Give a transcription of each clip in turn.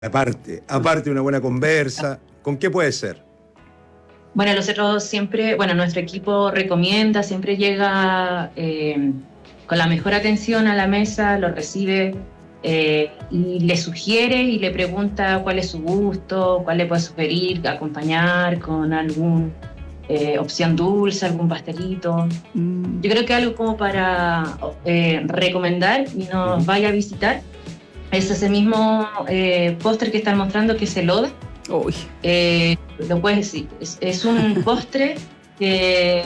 Aparte una buena conversa, ¿con qué puede ser? Bueno, nosotros siempre, nuestro equipo recomienda, siempre llega con la mejor atención a la mesa, lo recibe y le sugiere y le pregunta cuál es su gusto, cuál le puede sugerir, acompañar con alguna opción dulce, algún pastelito. Yo creo que algo como para recomendar y nos vaya a visitar es ese mismo póster que están mostrando, que es el Oda. Uy. Lo puedes decir, es un postre que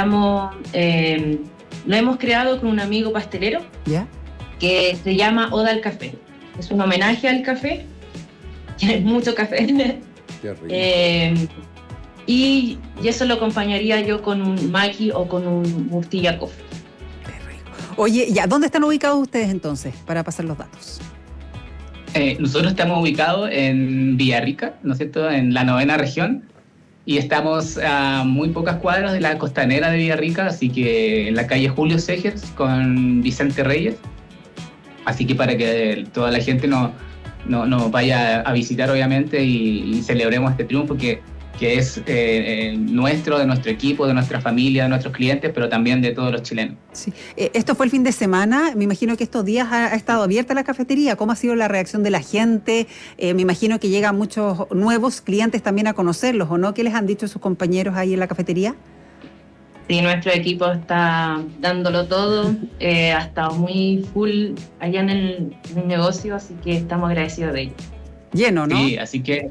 lo hemos creado con un amigo pastelero. ¿Ya? Que se llama Oda al Café. Es un homenaje al café, tiene mucho café. Qué rico. Y eso lo acompañaría yo con un maqui o con un murtilla coffee. Qué rico. Oye, ya, ¿dónde están ubicados ustedes entonces, para pasar los datos? Nosotros estamos ubicados en Villarrica, ¿no es cierto?, en la 9ª región, y estamos a muy pocas cuadras de la costanera de Villarrica, así que en la calle Julio Segers con Vicente Reyes. Así que para que toda la gente nos vaya a visitar, obviamente, y celebremos este triunfo que es nuestro, de nuestro equipo, de nuestra familia, de nuestros clientes, pero también de todos los chilenos. Sí. Esto fue el fin de semana. Me imagino que estos días ha estado abierta la cafetería. ¿Cómo ha sido la reacción de la gente? Me imagino que llegan muchos nuevos clientes también a conocerlos, ¿o no? ¿Qué les han dicho sus compañeros ahí en la cafetería? Sí, nuestro equipo está dándolo todo, ha estado muy full allá en el negocio, así que estamos agradecidos de ello. Lleno, ¿no? Sí, así que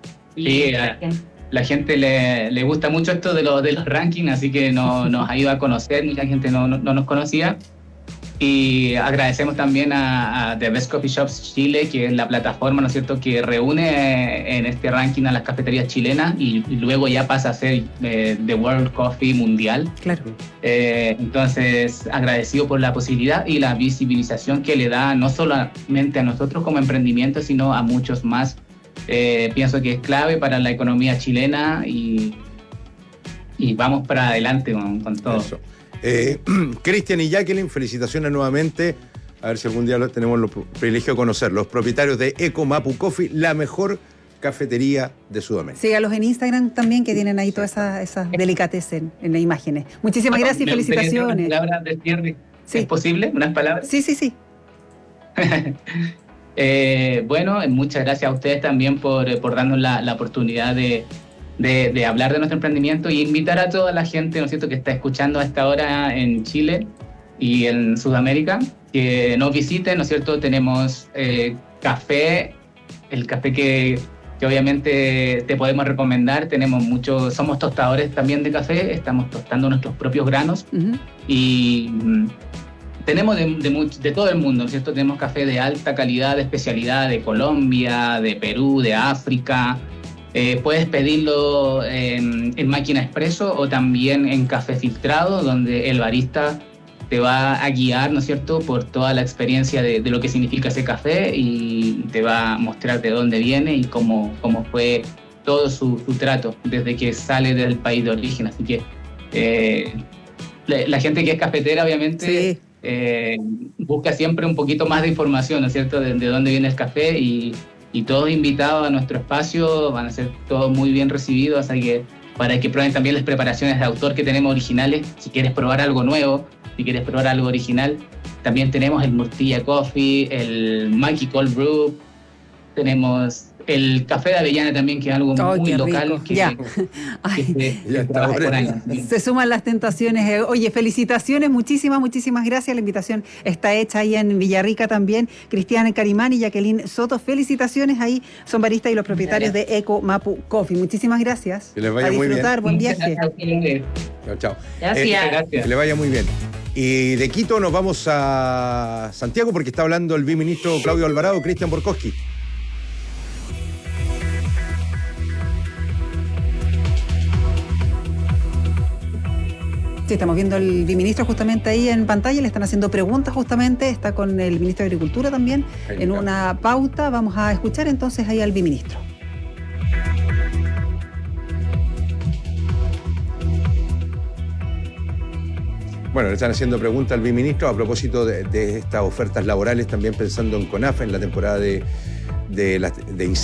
la gente le gusta mucho esto de los rankings, así que nos ha ido a conocer, mucha gente no nos conocía. Y agradecemos también a The Best Coffee Shops Chile, que es la plataforma, ¿no es cierto?, que reúne en este ranking a las cafeterías chilenas y luego ya pasa a ser The World Coffee Mundial. Claro. Entonces, agradecido por la posibilidad y la visibilización que le da no solamente a nosotros como emprendimiento, sino a muchos más. Pienso que es clave para la economía chilena y vamos para adelante con todo. Eso. Cristian y Jacqueline, felicitaciones nuevamente. A ver si algún día tenemos el privilegio de conocer. Los propietarios de Eco Mapu Coffee, la mejor cafetería de Sudamérica. Sígalos en Instagram también, que tienen ahí todas esas delicatessen en las imágenes. Muchísimas gracias y felicitaciones. ¿Palabras de cierre? Sí. ¿Es posible? ¿Unas palabras? Sí. Bueno, muchas gracias a ustedes también por darnos la oportunidad de hablar de nuestro emprendimiento y invitar a toda la gente, ¿no es cierto?, que está escuchando a esta hora en Chile y en Sudamérica, que nos visiten, ¿no es cierto? Tenemos café, el café que obviamente te podemos recomendar. Somos tostadores también de café, estamos tostando nuestros propios granos. Uh-huh. Y tenemos de todo el mundo, ¿no es cierto? Tenemos café de alta calidad, de especialidad, de Colombia, de Perú, de África. Puedes pedirlo en máquina expreso o también en café filtrado, donde el barista te va a guiar, ¿no es cierto?, por toda la experiencia de lo que significa ese café y te va a mostrar de dónde viene y cómo fue todo su trato desde que sale del país de origen. Así que la gente que es cafetera, obviamente, sí, busca siempre un poquito más de información, ¿no es cierto?, de dónde viene el café y todos invitados a nuestro espacio, van a ser todos muy bien recibidos, así que para que prueben también las preparaciones de autor que tenemos originales. Si quieres probar algo nuevo, si quieres probar algo original, también tenemos el Murtilla Coffee, el Maqui Cold Brew, tenemos el café de avellana también, que es algo muy local. Se suman las tentaciones. Oye, felicitaciones, muchísimas gracias. La invitación está hecha ahí en Villarrica también. Cristian Carimán y Jacqueline Soto, felicitaciones. Ahí son baristas y los propietarios de Eco Mapu Coffee. Muchísimas gracias. Que les vaya muy bien. Buen viaje. Chao. Gracias. Que le vaya muy bien. Y de Quito nos vamos a Santiago porque está hablando el viceministro Claudio Alvarado, Cristian Borkowski. Sí, estamos viendo al viceministro justamente ahí en pantalla, le están haciendo preguntas justamente, está con el ministro de Agricultura también en una pauta. Vamos a escuchar entonces ahí al viceministro. Bueno, le están haciendo preguntas al viceministro a propósito de estas ofertas laborales, también pensando en CONAF, en la temporada de de